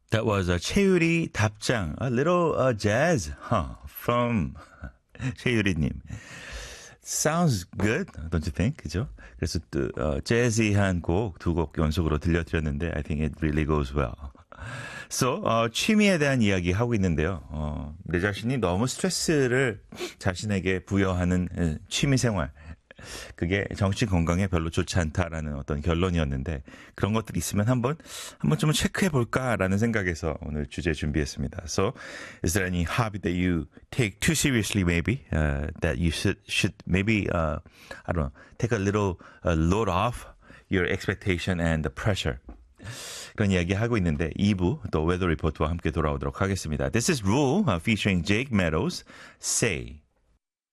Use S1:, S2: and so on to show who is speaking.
S1: That was 최유리 답장. A little jazz from 최유리님. Sounds good, don't you think? 그죠? 그래서 또 재즈한 곡 두 곡 연속으로 들려드렸는데 I think it really goes well. So, 취미에 대한 이야기 하고 있는데요. 내 자신이 너무 스트레스를 자신에게 부여하는 취미 생활. 그게 정신 건강에 별로 좋지 않다라는 어떤 결론이었는데 그런 것들이 있으면 한번 좀 체크해 볼까라는 생각에서 오늘 주제 준비했습니다. So, is there any hobby that you take too seriously maybe? That you should maybe, I don't know, take a little load off your expectation and the pressure. 그런 이야기 하고 있는데 2부 또 웨더 리포트와 함께 돌아오도록 하겠습니다. This is Rule featuring Jake Meadows, Say.